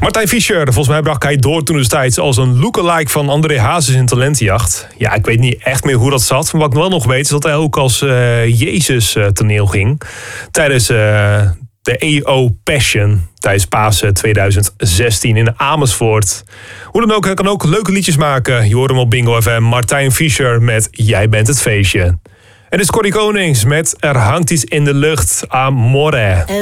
Martijn Fischer, volgens mij brak hij door toen destijds als een lookalike van André Hazes in Talentenjacht. Ja, ik weet niet echt meer hoe dat zat. Maar wat ik wel nog weet is dat hij ook als Jezus toneel ging. Tijdens de EO Passion. Tijdens Pasen 2016 in Amersfoort. Hoe dan ook, hij kan ook leuke liedjes maken. Je hoort hem op Bingo FM. Martijn Fischer met Jij bent het feestje. En dit is Corrie Konings met Er hangt iets in de lucht, Amore.